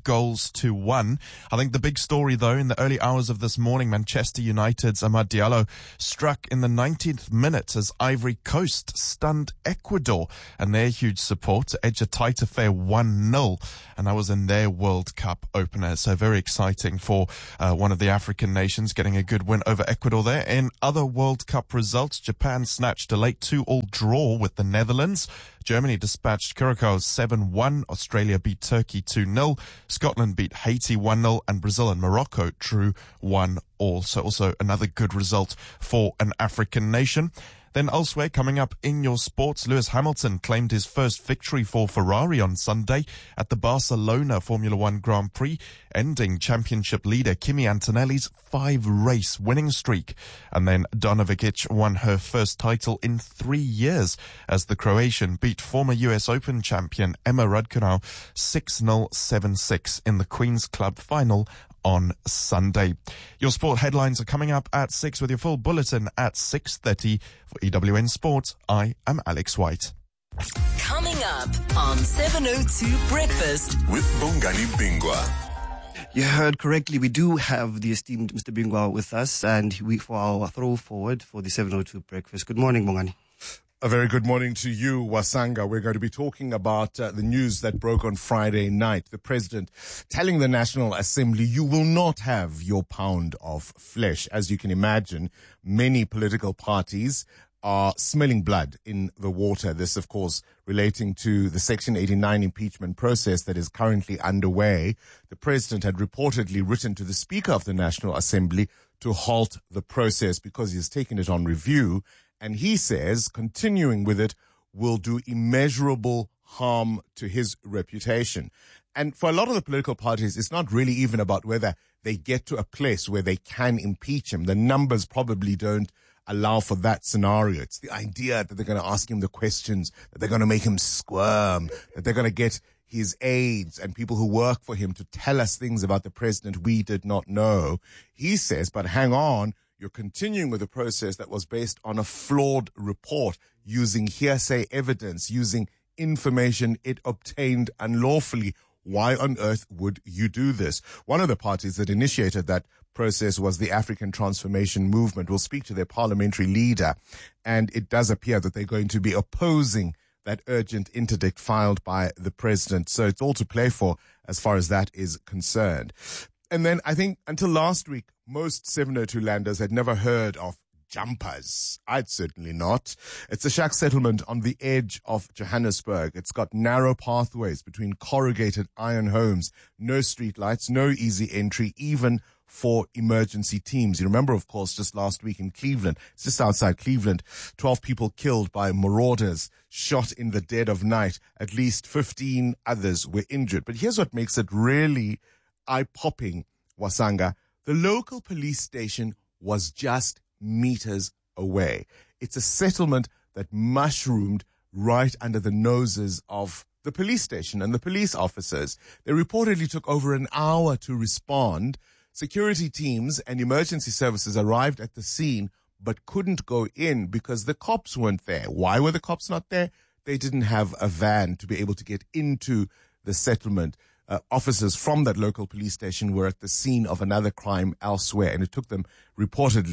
3-1. I think the big story, though, in the early hours of this morning, Manchester United's Amad Diallo struck in the 19th minute as Ivory Coast stunned Ecuador, and their huge support to edge a tight affair 1-0. And that was in their World Cup opener. So very exciting for one of the African nations getting a good win over Ecuador there. In other World Cup results, Japan snatched a late 2-2 draw with the Netherlands. Germany dispatched Curacao 7-1. Australia beat Turkey 2-0. Scotland beat Haiti 1-0. And Brazil and Morocco drew 1-1. So also another good result for an African nation. Then elsewhere, coming up in your sports, Lewis Hamilton claimed his first victory for Ferrari on Sunday at the Barcelona Formula One Grand Prix, ending championship leader Kimi Antonelli's 5-race winning streak. And then Donna Vekic won her first title in 3 years as the Croatian beat former US Open champion Emma Raducanu 6-0, 7-6 in the Queen's Club final on Sunday. Your sport headlines are coming up at 6 with your full bulletin at 6:30. For EWN Sports, I am Alex White. Coming up on 702 Breakfast with Bongani Bingwa. You heard correctly. We do have the esteemed Mr. Bingwa with us, and for our throw forward for the 702 Breakfast. Good morning, Bongani. A very good morning to you, Wasanga. We're going to be talking about the news that broke on Friday night. The president telling the National Assembly, you will not have your pound of flesh. As you can imagine, many political parties are smelling blood in the water. This, of course, relating to the Section 89 impeachment process that is currently underway. The president had reportedly written to the Speaker of the National Assembly to halt the process because he has taken it on review. And he says continuing with it will do immeasurable harm to his reputation. And for a lot of the political parties, it's not really even about whether they get to a place where they can impeach him. The numbers probably don't allow for that scenario. It's the idea that they're going to ask him the questions, that they're going to make him squirm, that they're going to get his aides and people who work for him to tell us things about the president we did not know. He says, but hang on, you're continuing with a process that was based on a flawed report, using hearsay evidence, using information it obtained unlawfully. Why on earth would you do this? One of the parties that initiated that process was the African Transformation Movement. We'll speak to their parliamentary leader, and it does appear that they're going to be opposing that urgent interdict filed by the president. So it's all to play for as far as that is concerned. And then I think until last week, most 702 landers had never heard of jumpers. I'd certainly not. It's a shack settlement on the edge of Johannesburg. It's got narrow pathways between corrugated iron homes, no street lights, no easy entry, even for emergency teams. You remember, of course, just last week in Cleveland, it's just outside Cleveland, 12 people killed by marauders, shot in the dead of night. At least 15 others were injured. But here's what makes it really eye-popping, Wasanga. The local police station was just meters away. It's a settlement that mushroomed right under the noses of the police station and the police officers. They reportedly took over an hour to respond. Security teams and emergency services arrived at the scene but couldn't go in because the cops weren't there. Why were the cops not there? They didn't have a van to be able to get into the settlement. Officers from that local police station were at the scene of another crime elsewhere, and it took them reportedly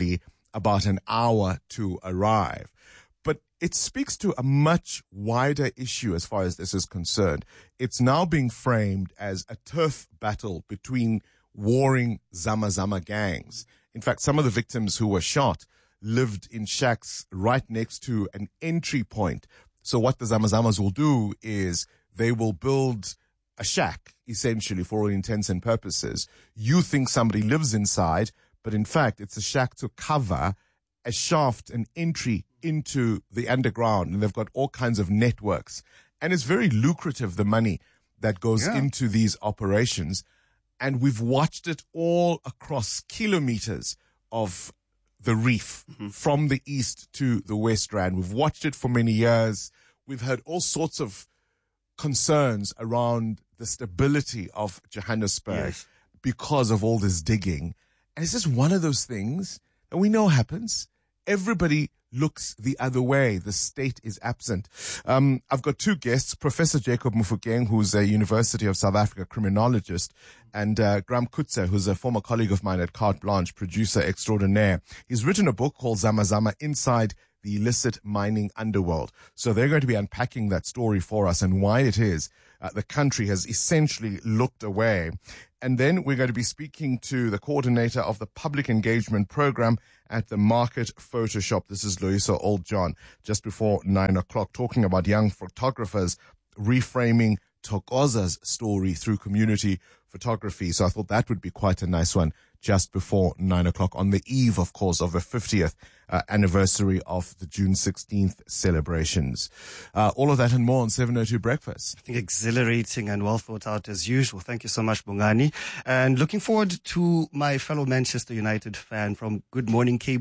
about an hour to arrive. But it speaks to a much wider issue as far as this is concerned. It's now being framed as a turf battle between warring Zama Zama gangs. In fact, some of the victims who were shot lived in shacks right next to an entry point. So what the Zama Zamas will do is they will build a shack, essentially, for all intents and purposes. You think somebody lives inside, but in fact, it's a shack to cover a shaft, an entry into the underground. And they've got all kinds of networks. And it's very lucrative, the money that goes into these operations. And we've watched it all across kilometers of the reef from the east to the West Rand. We've watched it for many years. We've heard all sorts of concerns around the stability of Johannesburg because of all this digging. And it's just one of those things that we know happens. Everybody looks the other way. The state is absent. I've got two guests, Professor Jacob Mufokeng, who's a University of South Africa criminologist, and Graham Kutse, who's a former colleague of mine at Carte Blanche, producer extraordinaire. He's written a book called Zama Zama, Inside the Illicit Mining Underworld. So they're going to be unpacking that story for us and why it is the country has essentially looked away. And then we're going to be speaking to the coordinator of the public engagement program at the Market Photoshop. This is Loyiso Oldjohn, just before 9 o'clock, talking about young photographers reframing Thokoza's story through community photography. So I thought that would be quite a nice one just before 9 o'clock on the eve, of course, of the 50th anniversary of the June 16th celebrations. All of that and more on 702 Breakfast. I think exhilarating and well thought out as usual. Thank you so much, Bongani. And looking forward to my fellow Manchester United fan from Good Morning Cape